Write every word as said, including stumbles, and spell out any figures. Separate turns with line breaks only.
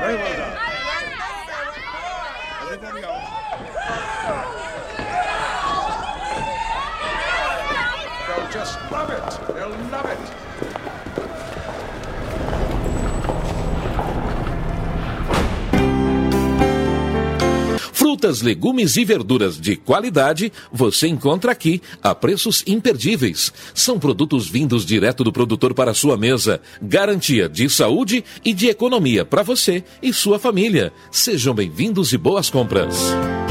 Very well done. Everybody else. They'll just love it. They'll love it.
Frutas, legumes e verduras de qualidade você encontra aqui a preços imperdíveis. São produtos vindos direto do produtor para a sua mesa. Garantia de saúde e de economia para você e sua família. Sejam bem-vindos e boas compras.